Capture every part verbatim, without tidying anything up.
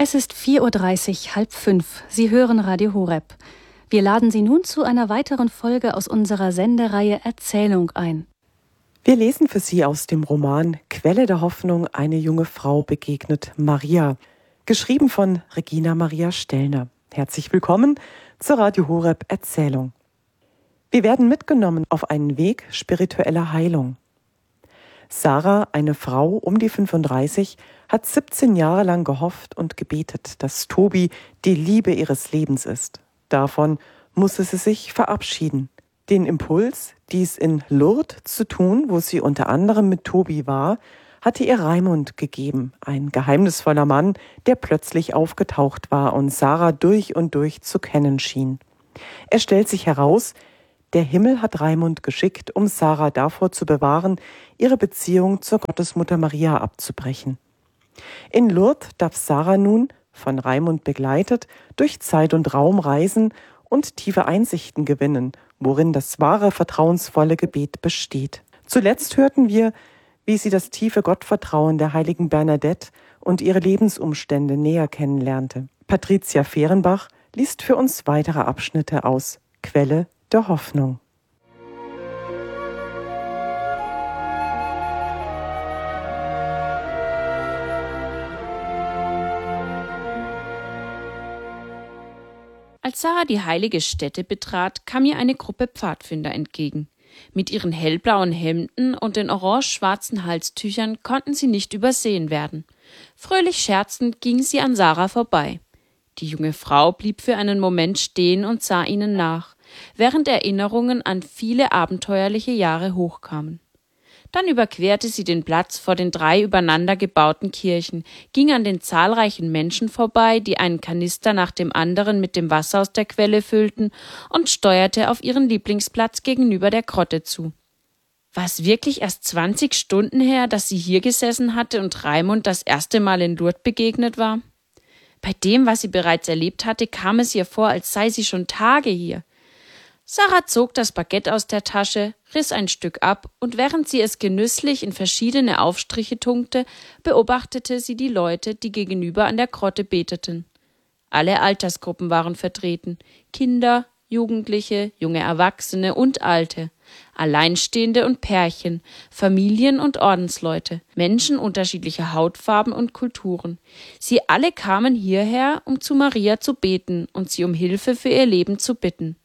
Es ist vier Uhr dreißig, halb fünf. Sie hören Radio Horeb. Wir laden Sie nun zu einer weiteren Folge aus unserer Sendereihe Erzählung ein. Wir lesen für Sie aus dem Roman Quelle der Hoffnung, eine junge Frau begegnet Maria, geschrieben von Regina Maria Stellner. Herzlich willkommen zur Radio Horeb Erzählung. Wir werden mitgenommen auf einen Weg spiritueller Heilung. Sarah, eine Frau um die fünfunddreißig, hat siebzehn Jahre lang gehofft und gebetet, dass Tobi die Liebe ihres Lebens ist. Davon musste sie sich verabschieden. Den Impuls, dies in Lourdes zu tun, wo sie unter anderem mit Tobi war, hatte ihr Raimund gegeben, ein geheimnisvoller Mann, der plötzlich aufgetaucht war und Sarah durch und durch zu kennen schien. Es stellt sich heraus, der Himmel hat Raimund geschickt, um Sarah davor zu bewahren, ihre Beziehung zur Gottesmutter Maria abzubrechen. In Lourdes darf Sarah nun, von Raimund begleitet, durch Zeit und Raum reisen und tiefe Einsichten gewinnen, worin das wahre, vertrauensvolle Gebet besteht. Zuletzt hörten wir, wie sie das tiefe Gottvertrauen der heiligen Bernadette und ihre Lebensumstände näher kennenlernte. Patricia Fehrenbach liest für uns weitere Abschnitte aus Quelle der Hoffnung. Als Sarah die heilige Stätte betrat, kam ihr eine Gruppe Pfadfinder entgegen. Mit ihren hellblauen Hemden und den orange-schwarzen Halstüchern konnten sie nicht übersehen werden. Fröhlich scherzend ging sie an Sarah vorbei. Die junge Frau blieb für einen Moment stehen und sah ihnen nach, während Erinnerungen an viele abenteuerliche Jahre hochkamen. Dann überquerte sie den Platz vor den drei übereinander gebauten Kirchen, ging an den zahlreichen Menschen vorbei, die einen Kanister nach dem anderen mit dem Wasser aus der Quelle füllten, und steuerte auf ihren Lieblingsplatz gegenüber der Grotte zu. War es wirklich erst zwanzig Stunden her, dass sie hier gesessen hatte und Raimund das erste Mal in Lourdes begegnet war? Bei dem, was sie bereits erlebt hatte, kam es ihr vor, als sei sie schon Tage hier. Sarah zog das Baguette aus der Tasche, riss ein Stück ab und während sie es genüsslich in verschiedene Aufstriche tunkte, beobachtete sie die Leute, die gegenüber an der Grotte beteten. Alle Altersgruppen waren vertreten: Kinder, Jugendliche, junge Erwachsene und Alte, Alleinstehende und Pärchen, Familien und Ordensleute, Menschen unterschiedlicher Hautfarben und Kulturen. Sie alle kamen hierher, um zu Maria zu beten und sie um Hilfe für ihr Leben zu bitten.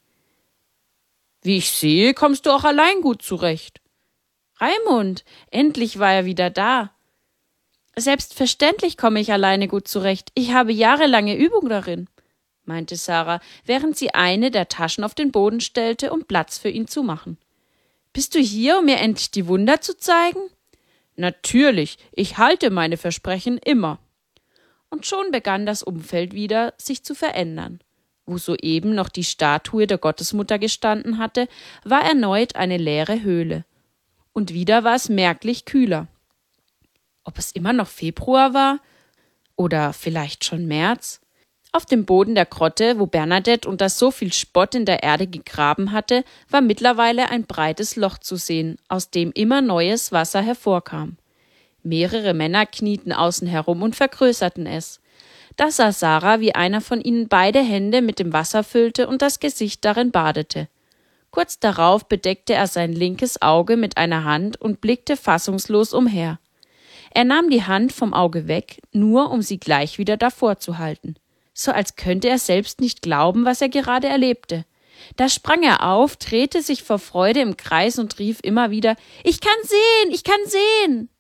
»Wie ich sehe, kommst du auch allein gut zurecht.« »Raimund, endlich war er wieder da.« »Selbstverständlich komme ich alleine gut zurecht. Ich habe jahrelange Übung darin«, meinte Sarah, während sie eine der Taschen auf den Boden stellte, um Platz für ihn zu machen. »Bist du hier, um mir endlich die Wunder zu zeigen?« »Natürlich, ich halte meine Versprechen immer.« Und schon begann das Umfeld wieder, sich zu verändern. Wo soeben noch die Statue der Gottesmutter gestanden hatte, war erneut eine leere Höhle. Und wieder war es merklich kühler. Ob es immer noch Februar war? Oder vielleicht schon März? Auf dem Boden der Grotte, wo Bernadette unter so viel Spott in der Erde gegraben hatte, war mittlerweile ein breites Loch zu sehen, aus dem immer neues Wasser hervorkam. Mehrere Männer knieten außen herum und vergrößerten es. Da sah Sarah, wie einer von ihnen beide Hände mit dem Wasser füllte und das Gesicht darin badete. Kurz darauf bedeckte er sein linkes Auge mit einer Hand und blickte fassungslos umher. Er nahm die Hand vom Auge weg, nur um sie gleich wieder davor zu halten. So als könnte er selbst nicht glauben, was er gerade erlebte. Da sprang er auf, drehte sich vor Freude im Kreis und rief immer wieder: »Ich kann sehen, ich kann sehen!«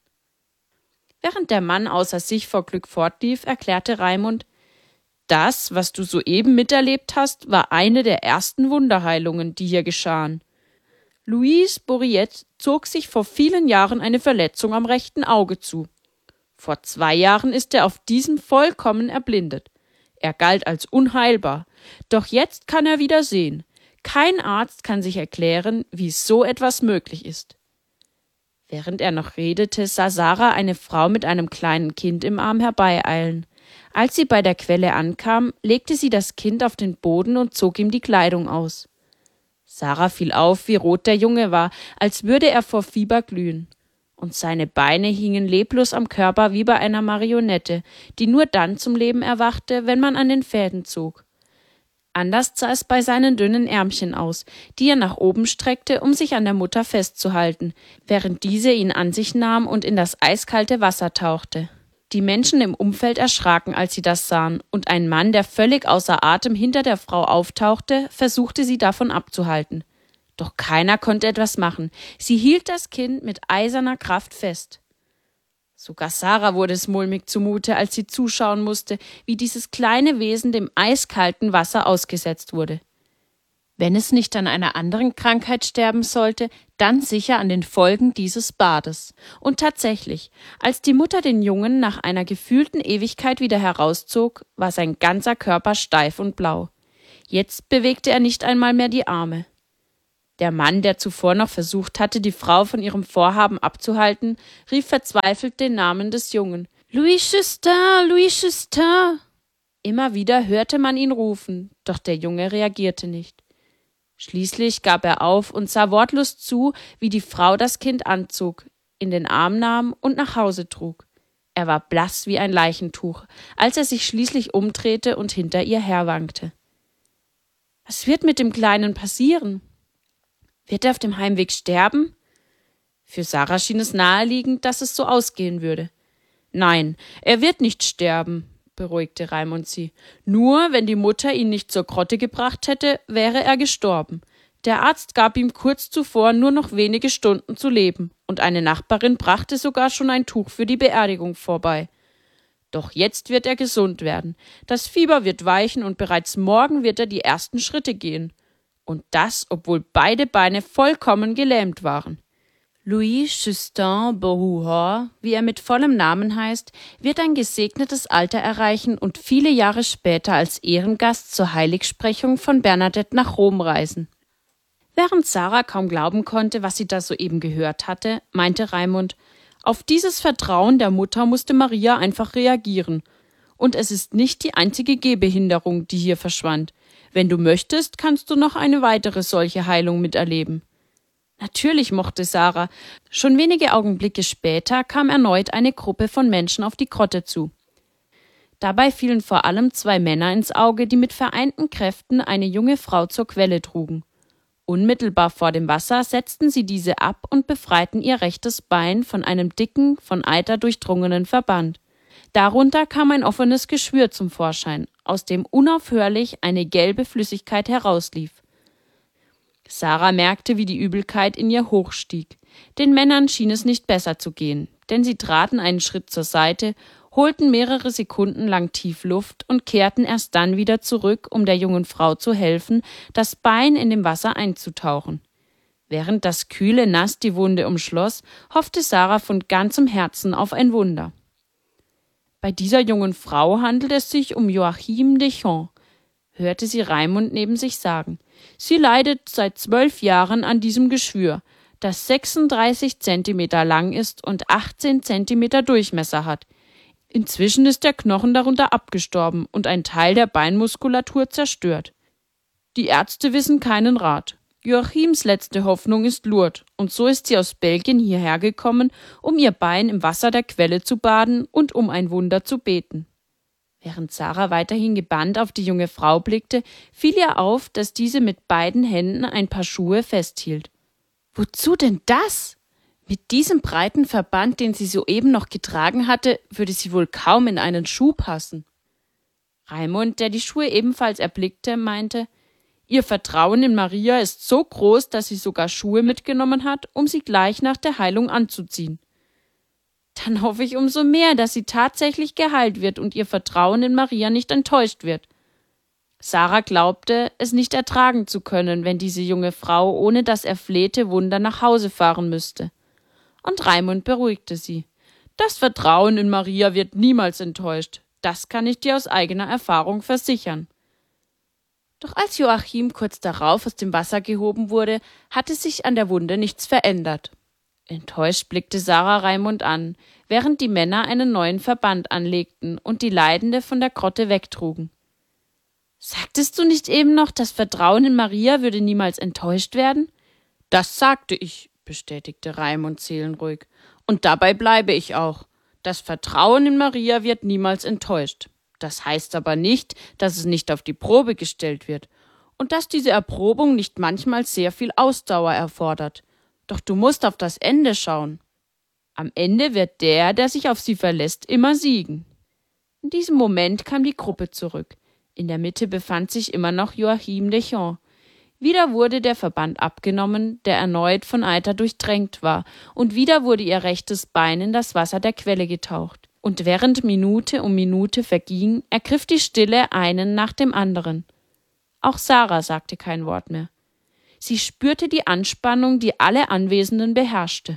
Während der Mann außer sich vor Glück fortlief, erklärte Raimund: »Das, was du soeben miterlebt hast, war eine der ersten Wunderheilungen, die hier geschahen. Louise Bouriette zog sich vor vielen Jahren eine Verletzung am rechten Auge zu. Vor zwei Jahren ist er auf diesem vollkommen erblindet. Er galt als unheilbar, doch jetzt kann er wieder sehen. Kein Arzt kann sich erklären, wie so etwas möglich ist.« Während er noch redete, sah Sarah eine Frau mit einem kleinen Kind im Arm herbeieilen. Als sie bei der Quelle ankam, legte sie das Kind auf den Boden und zog ihm die Kleidung aus. Sarah fiel auf, wie rot der Junge war, als würde er vor Fieber glühen. und seine Beine hingen leblos am Körper wie bei einer Marionette, die nur dann zum Leben erwachte, wenn man an den Fäden zog. Anders sah es bei seinen dünnen Ärmchen aus, die er nach oben streckte, um sich an der Mutter festzuhalten, während diese ihn an sich nahm und in das eiskalte Wasser tauchte. Die Menschen im Umfeld erschraken, als sie das sahen, und ein Mann, der völlig außer Atem hinter der Frau auftauchte, versuchte sie davon abzuhalten. Doch keiner konnte etwas machen. Sie hielt das Kind mit eiserner Kraft fest. Sogar Sarah wurde es mulmig zumute, als sie zuschauen musste, wie dieses kleine Wesen dem eiskalten Wasser ausgesetzt wurde. Wenn es nicht an einer anderen Krankheit sterben sollte, dann sicher an den Folgen dieses Bades. Und tatsächlich, als die Mutter den Jungen nach einer gefühlten Ewigkeit wieder herauszog, war sein ganzer Körper steif und blau. Jetzt bewegte er nicht einmal mehr die Arme. Der Mann, der zuvor noch versucht hatte, die Frau von ihrem Vorhaben abzuhalten, rief verzweifelt den Namen des Jungen. »Louis Justin, Louis Justin!« Immer wieder hörte man ihn rufen, doch der Junge reagierte nicht. Schließlich gab er auf und sah wortlos zu, wie die Frau das Kind anzog, in den Arm nahm und nach Hause trug. Er war blass wie ein Leichentuch, als er sich schließlich umdrehte und hinter ihr herwankte. »Was wird mit dem Kleinen passieren? Wird er auf dem Heimweg sterben?« Für Sarah schien es naheliegend, dass es so ausgehen würde. »Nein, er wird nicht sterben«, beruhigte Raimund sie. »Nur, wenn die Mutter ihn nicht zur Grotte gebracht hätte, wäre er gestorben. Der Arzt gab ihm kurz zuvor nur noch wenige Stunden zu leben, und eine Nachbarin brachte sogar schon ein Tuch für die Beerdigung vorbei. Doch jetzt wird er gesund werden. Das Fieber wird weichen und bereits morgen wird er die ersten Schritte gehen. Und das, obwohl beide Beine vollkommen gelähmt waren. Louis Justin Beauhor, wie er mit vollem Namen heißt, wird ein gesegnetes Alter erreichen und viele Jahre später als Ehrengast zur Heiligsprechung von Bernadette nach Rom reisen. Während Sarah kaum glauben konnte, was sie da soeben gehört hatte, meinte Raimund, auf dieses Vertrauen der Mutter musste Maria einfach reagieren. Und es ist nicht die einzige Gehbehinderung, die hier verschwand. Wenn du möchtest, kannst du noch eine weitere solche Heilung miterleben. Natürlich mochte Sarah. Schon wenige Augenblicke später kam erneut eine Gruppe von Menschen auf die Grotte zu. Dabei fielen vor allem zwei Männer ins Auge, die mit vereinten Kräften eine junge Frau zur Quelle trugen. Unmittelbar vor dem Wasser setzten sie diese ab und befreiten ihr rechtes Bein von einem dicken, von Eiter durchdrungenen Verband. Darunter kam ein offenes Geschwür zum Vorschein, aus dem unaufhörlich eine gelbe Flüssigkeit herauslief. Sarah merkte, wie die Übelkeit in ihr hochstieg. Den Männern schien es nicht besser zu gehen, denn sie traten einen Schritt zur Seite, holten mehrere Sekunden lang tief Luft und kehrten erst dann wieder zurück, um der jungen Frau zu helfen, das Bein in dem Wasser einzutauchen. Während das kühle Nass die Wunde umschloss, hoffte Sarah von ganzem Herzen auf ein Wunder. Bei dieser jungen Frau handelt es sich um Joachim Deschamps, hörte sie Raimund neben sich sagen. Sie leidet seit zwölf Jahren an diesem Geschwür, das sechsunddreißig Zentimeter lang ist und achtzehn Zentimeter Durchmesser hat. Inzwischen ist der Knochen darunter abgestorben und ein Teil der Beinmuskulatur zerstört. Die Ärzte wissen keinen Rat. Joachims letzte Hoffnung ist Lourdes, und so ist sie aus Belgien hierher gekommen, um ihr Bein im Wasser der Quelle zu baden und um ein Wunder zu beten. Während Sarah weiterhin gebannt auf die junge Frau blickte, fiel ihr auf, dass diese mit beiden Händen ein paar Schuhe festhielt. Wozu denn das? Mit diesem breiten Verband, den sie soeben noch getragen hatte, würde sie wohl kaum in einen Schuh passen. Raimund, der die Schuhe ebenfalls erblickte, meinte, ihr Vertrauen in Maria ist so groß, dass sie sogar Schuhe mitgenommen hat, um sie gleich nach der Heilung anzuziehen. Dann hoffe ich umso mehr, dass sie tatsächlich geheilt wird und ihr Vertrauen in Maria nicht enttäuscht wird. Sarah glaubte, es nicht ertragen zu können, wenn diese junge Frau ohne das erflehte Wunder nach Hause fahren müsste. Und Raimund beruhigte sie. Das Vertrauen in Maria wird niemals enttäuscht. Das kann ich dir aus eigener Erfahrung versichern. Doch als Joachim kurz darauf aus dem Wasser gehoben wurde, hatte sich an der Wunde nichts verändert. Enttäuscht blickte Sarah Raimund an, während die Männer einen neuen Verband anlegten und die Leidende von der Grotte wegtrugen. »Sagtest du nicht eben noch, das Vertrauen in Maria würde niemals enttäuscht werden?« »Das sagte ich«, bestätigte Raimund seelenruhig. Und dabei bleibe ich auch. Das Vertrauen in Maria wird niemals enttäuscht. Das heißt aber nicht, dass es nicht auf die Probe gestellt wird und dass diese Erprobung nicht manchmal sehr viel Ausdauer erfordert. Doch du musst auf das Ende schauen. Am Ende wird der, der sich auf sie verlässt, immer siegen. In diesem Moment kam die Gruppe zurück. In der Mitte befand sich immer noch Joachim de Champs. Wieder wurde der Verband abgenommen, der erneut von Eiter durchtränkt war, und wieder wurde ihr rechtes Bein in das Wasser der Quelle getaucht. Und während Minute um Minute verging, ergriff die Stille einen nach dem anderen. Auch Sarah sagte kein Wort mehr. Sie spürte die Anspannung, die alle Anwesenden beherrschte.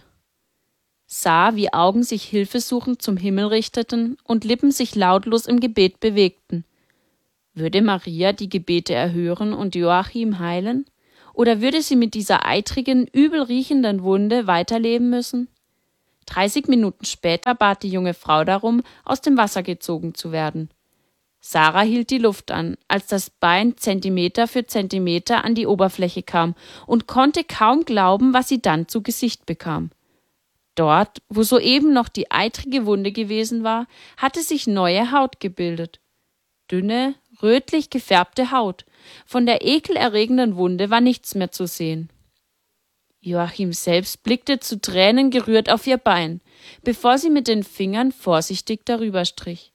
Sah, wie Augen sich hilfesuchend zum Himmel richteten und Lippen sich lautlos im Gebet bewegten. Würde Maria die Gebete erhören und Joachim heilen? Oder würde sie mit dieser eitrigen, übel riechenden Wunde weiterleben müssen? Dreißig Minuten später bat die junge Frau darum, aus dem Wasser gezogen zu werden. Sarah hielt die Luft an, als das Bein Zentimeter für Zentimeter an die Oberfläche kam und konnte kaum glauben, was sie dann zu Gesicht bekam. Dort, wo soeben noch die eitrige Wunde gewesen war, hatte sich neue Haut gebildet. Dünne, rötlich gefärbte Haut. Von der ekelerregenden Wunde war nichts mehr zu sehen. Joachim selbst blickte zu Tränen gerührt auf ihr Bein, bevor sie mit den Fingern vorsichtig darüber strich.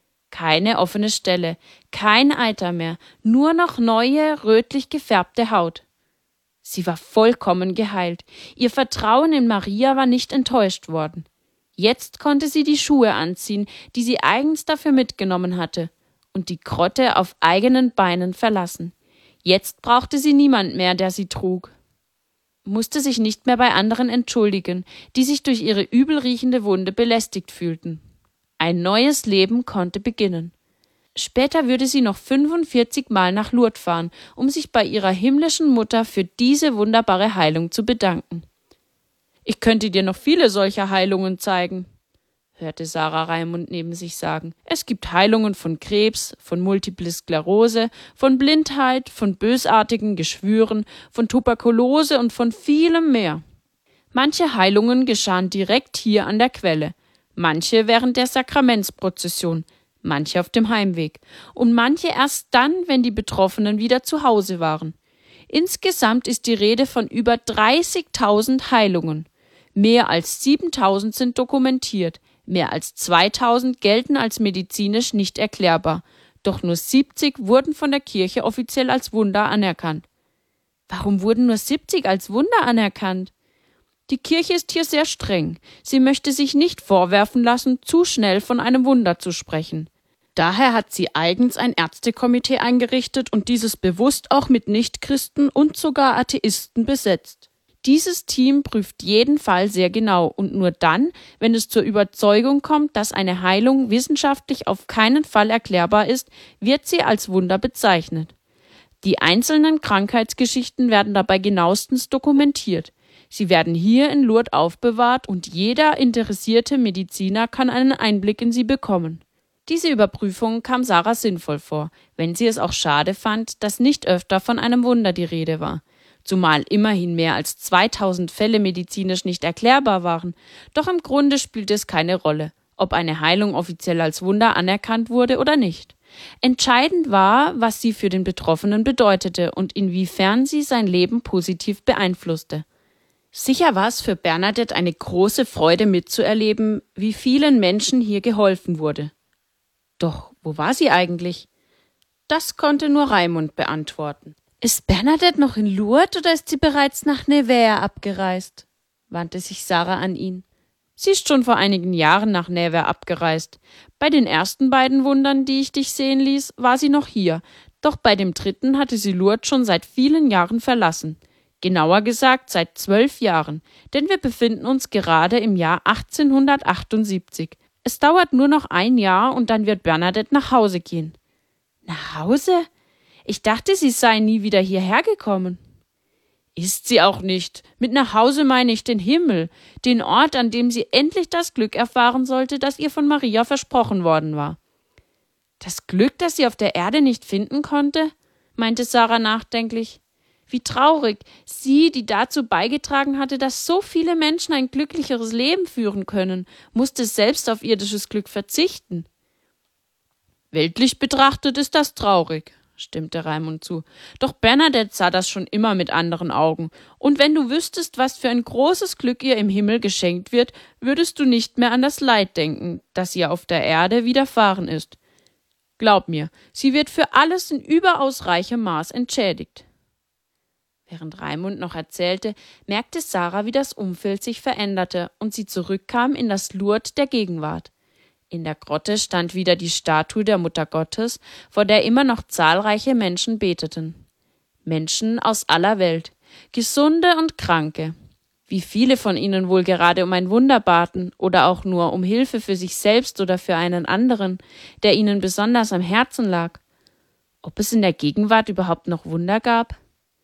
Keine offene Stelle, kein Eiter mehr, nur noch neue, rötlich gefärbte Haut. Sie war vollkommen geheilt. Ihr Vertrauen in Maria war nicht enttäuscht worden. Jetzt konnte sie die Schuhe anziehen, die sie eigens dafür mitgenommen hatte, und die Grotte auf eigenen Beinen verlassen. Jetzt brauchte sie niemand mehr, der sie trug. Musste sich nicht mehr bei anderen entschuldigen, die sich durch ihre übel riechende Wunde belästigt fühlten. Ein neues Leben konnte beginnen. Später würde sie noch fünfundvierzig Mal nach Lourdes fahren, um sich bei ihrer himmlischen Mutter für diese wunderbare Heilung zu bedanken. »Ich könnte dir noch viele solcher Heilungen zeigen«, hörte Sarah Raimund neben sich sagen. »Es gibt Heilungen von Krebs, von Multiple Sklerose, von Blindheit, von bösartigen Geschwüren, von Tuberkulose und von vielem mehr. Manche Heilungen geschahen direkt hier an der Quelle, manche während der Sakramentsprozession, manche auf dem Heimweg und manche erst dann, wenn die Betroffenen wieder zu Hause waren. Insgesamt ist die Rede von über dreißigtausend Heilungen. Mehr als siebentausend sind dokumentiert, mehr als zweitausend gelten als medizinisch nicht erklärbar, doch nur siebzig wurden von der Kirche offiziell als Wunder anerkannt. Warum wurden nur siebzig als Wunder anerkannt? Die Kirche ist hier sehr streng. Sie möchte sich nicht vorwerfen lassen, zu schnell von einem Wunder zu sprechen. Daher hat sie eigens ein Ärztekomitee eingerichtet und dieses bewusst auch mit Nichtchristen und sogar Atheisten besetzt. Dieses Team prüft jeden Fall sehr genau und nur dann, wenn es zur Überzeugung kommt, dass eine Heilung wissenschaftlich auf keinen Fall erklärbar ist, wird sie als Wunder bezeichnet. Die einzelnen Krankheitsgeschichten werden dabei genauestens dokumentiert. Sie werden hier in Lourdes aufbewahrt und jeder interessierte Mediziner kann einen Einblick in sie bekommen. Diese Überprüfung kam Sarah sinnvoll vor, wenn sie es auch schade fand, dass nicht öfter von einem Wunder die Rede war. Zumal immerhin mehr als zweitausend Fälle medizinisch nicht erklärbar waren. Doch im Grunde spielt es keine Rolle, ob eine Heilung offiziell als Wunder anerkannt wurde oder nicht. Entscheidend war, was sie für den Betroffenen bedeutete und inwiefern sie sein Leben positiv beeinflusste. Sicher war es für Bernadette eine große Freude mitzuerleben, wie vielen Menschen hier geholfen wurde. Doch wo war sie eigentlich? Das konnte nur Raimund beantworten. »Ist Bernadette noch in Lourdes oder ist sie bereits nach Nevers abgereist?« wandte sich Sarah an ihn. »Sie ist schon vor einigen Jahren nach Nevers abgereist. Bei den ersten beiden Wundern, die ich dich sehen ließ, war sie noch hier, doch bei dem dritten hatte sie Lourdes schon seit vielen Jahren verlassen. Genauer gesagt seit zwölf Jahren, denn wir befinden uns gerade im Jahr achtzehnhundertachtundsiebzig. Es dauert nur noch ein Jahr und dann wird Bernadette nach Hause gehen.« »Nach Hause? Ich dachte, sie sei nie wieder hierher gekommen.« »Ist sie auch nicht. Mit nach Hause meine ich den Himmel, den Ort, an dem sie endlich das Glück erfahren sollte, das ihr von Maria versprochen worden war.« »Das Glück, das sie auf der Erde nicht finden konnte?« meinte Sarah nachdenklich. Wie traurig, sie, die dazu beigetragen hatte, dass so viele Menschen ein glücklicheres Leben führen können, musste selbst auf irdisches Glück verzichten. Weltlich betrachtet ist das traurig, stimmte Raimund zu. Doch Bernadette sah das schon immer mit anderen Augen. Und wenn du wüsstest, was für ein großes Glück ihr im Himmel geschenkt wird, würdest du nicht mehr an das Leid denken, das ihr auf der Erde widerfahren ist. Glaub mir, sie wird für alles in überaus reichem Maß entschädigt. Während Raimund noch erzählte, merkte Sarah, wie das Umfeld sich veränderte und sie zurückkam in das Lourdes der Gegenwart. In der Grotte stand wieder die Statue der Mutter Gottes, vor der immer noch zahlreiche Menschen beteten. Menschen aus aller Welt, Gesunde und Kranke. Wie viele von ihnen wohl gerade um ein Wunder baten oder auch nur um Hilfe für sich selbst oder für einen anderen, der ihnen besonders am Herzen lag. Ob es in der Gegenwart überhaupt noch Wunder gab?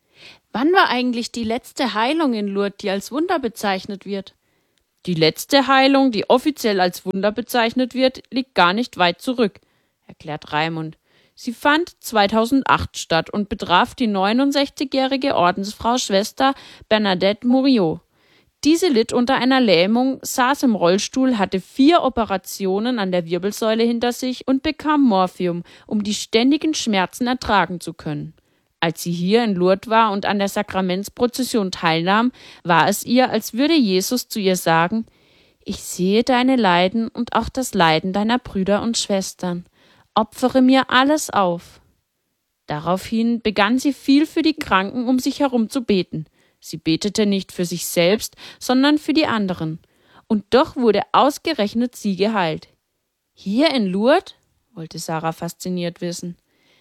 Wann war eigentlich die letzte Heilung in Lourdes, die als Wunder bezeichnet wird? Die letzte Heilung, die offiziell als Wunder bezeichnet wird, liegt gar nicht weit zurück, erklärt Raimund. Sie fand zweitausendacht statt und betraf die neunundsechzigjährige Ordensfrau Schwester Bernadette Murillo. Diese litt unter einer Lähmung, saß im Rollstuhl, hatte vier Operationen an der Wirbelsäule hinter sich und bekam Morphium, um die ständigen Schmerzen ertragen zu können. Als sie hier in Lourdes war und an der Sakramentsprozession teilnahm, war es ihr, als würde Jesus zu ihr sagen: Ich sehe deine Leiden und auch das Leiden deiner Brüder und Schwestern. Opfere mir alles auf. Daraufhin begann sie viel für die Kranken um sich herum zu beten. Sie betete nicht für sich selbst, sondern für die anderen. Und doch wurde ausgerechnet sie geheilt. Hier in Lourdes? Wollte Sarah fasziniert wissen.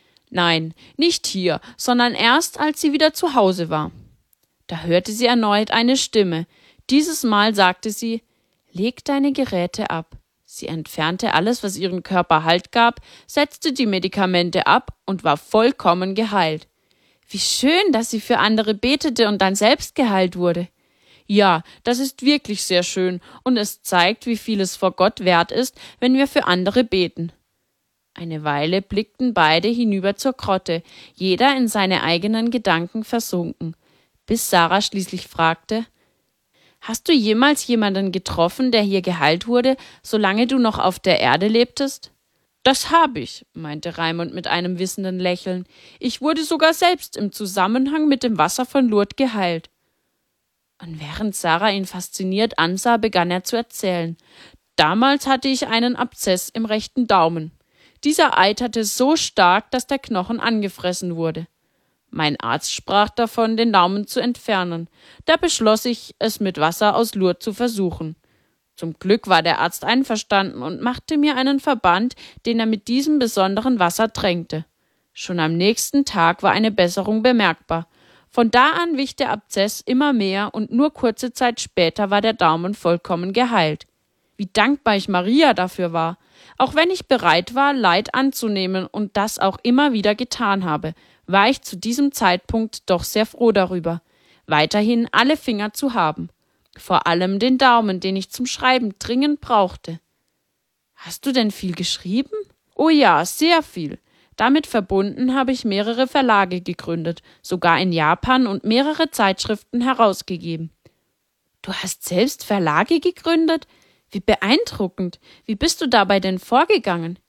Nein, nicht hier, sondern erst, als sie wieder zu Hause war. Da hörte sie erneut eine Stimme. Dieses Mal sagte sie: Leg deine Geräte ab. Sie entfernte alles, was ihren Körper Halt gab, setzte die Medikamente ab und war vollkommen geheilt. Wie schön, dass sie für andere betete und dann selbst geheilt wurde. Ja, das ist wirklich sehr schön und es zeigt, wie viel es vor Gott wert ist, wenn wir für andere beten. Eine Weile blickten beide hinüber zur Grotte, jeder in seine eigenen Gedanken versunken, bis Sarah schließlich fragte: Hast du jemals jemanden getroffen, der hier geheilt wurde, solange du noch auf der Erde lebtest? Das habe ich, meinte Raimund mit einem wissenden Lächeln. Ich wurde sogar selbst im Zusammenhang mit dem Wasser von Lourdes geheilt. Und während Sarah ihn fasziniert ansah, begann er zu erzählen. Damals hatte ich einen Abszess im rechten Daumen. Dieser eiterte so stark, dass der Knochen angefressen wurde. Mein Arzt sprach davon, den Daumen zu entfernen. Da beschloss ich, es mit Wasser aus Lourdes zu versuchen. Zum Glück war der Arzt einverstanden und machte mir einen Verband, den er mit diesem besonderen Wasser tränkte. Schon am nächsten Tag war eine Besserung bemerkbar. Von da an wich der Abszess immer mehr und nur kurze Zeit später war der Daumen vollkommen geheilt. Wie dankbar ich Maria dafür war. Auch wenn ich bereit war, Leid anzunehmen und das auch immer wieder getan habe, war ich zu diesem Zeitpunkt doch sehr froh darüber, weiterhin alle Finger zu haben. Vor allem den Daumen, den ich zum Schreiben dringend brauchte. Hast du denn viel geschrieben? Oh ja, sehr viel. Damit verbunden habe ich mehrere Verlage gegründet, sogar in Japan und mehrere Zeitschriften herausgegeben. Du hast selbst Verlage gegründet? Wie beeindruckend. Wie bist du dabei denn vorgegangen?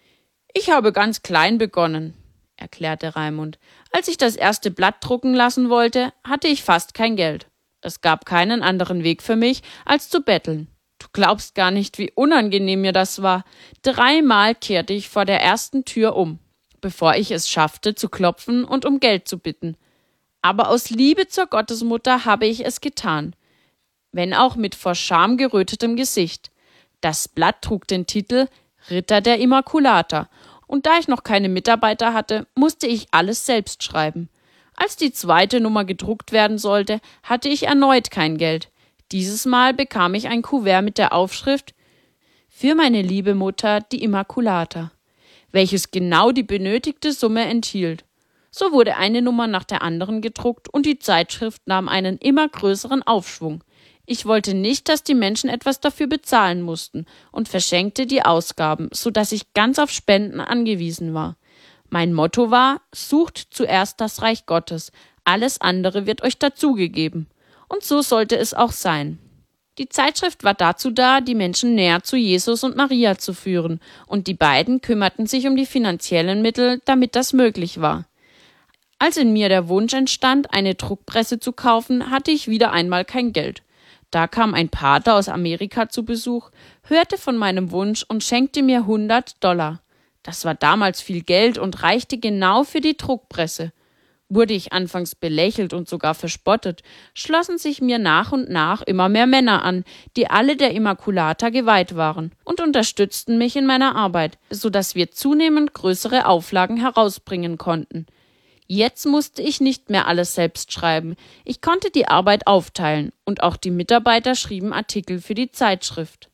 Ich habe ganz klein begonnen, erklärte Raimund. Als ich das erste Blatt drucken lassen wollte, hatte ich fast kein Geld. Es gab keinen anderen Weg für mich, als zu betteln. Du glaubst gar nicht, wie unangenehm mir das war. Dreimal kehrte ich vor der ersten Tür um, bevor ich es schaffte, zu klopfen und um Geld zu bitten. Aber aus Liebe zur Gottesmutter habe ich es getan, wenn auch mit vor Scham gerötetem Gesicht. Das Blatt trug den Titel Ritter der Immaculata, und da ich noch keine Mitarbeiter hatte, musste ich alles selbst schreiben. Als die zweite Nummer gedruckt werden sollte, hatte ich erneut kein Geld. Dieses Mal bekam ich ein Kuvert mit der Aufschrift »Für meine liebe Mutter, die Immaculata«, welches genau die benötigte Summe enthielt. So wurde eine Nummer nach der anderen gedruckt und die Zeitschrift nahm einen immer größeren Aufschwung. Ich wollte nicht, dass die Menschen etwas dafür bezahlen mussten und verschenkte die Ausgaben, so dass ich ganz auf Spenden angewiesen war. Mein Motto war: Sucht zuerst das Reich Gottes, Alles andere wird euch dazugegeben. Und so sollte es auch sein. Die Zeitschrift war dazu da, die Menschen näher zu Jesus und Maria zu führen, und die beiden kümmerten sich um die finanziellen Mittel, damit das möglich war. Als in mir der Wunsch entstand, eine Druckpresse zu kaufen, hatte ich wieder einmal kein Geld. Da kam ein Pater aus Amerika zu Besuch, hörte von meinem Wunsch und schenkte mir hundert Dollar. Das war damals viel Geld und reichte genau für die Druckpresse. Wurde ich anfangs belächelt und sogar verspottet, schlossen sich mir nach und nach immer mehr Männer an, die alle der Immaculata geweiht waren und unterstützten mich in meiner Arbeit, sodass wir zunehmend größere Auflagen herausbringen konnten. Jetzt musste ich nicht mehr alles selbst schreiben. Ich konnte die Arbeit aufteilen und auch die Mitarbeiter schrieben Artikel für die Zeitschrift.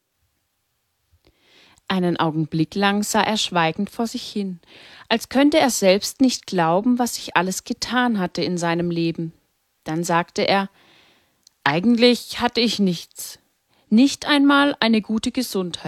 Einen Augenblick lang sah er schweigend vor sich hin, als könnte er selbst nicht glauben, was sich alles getan hatte in seinem Leben. Dann sagte er: Eigentlich hatte ich nichts, nicht einmal eine gute Gesundheit.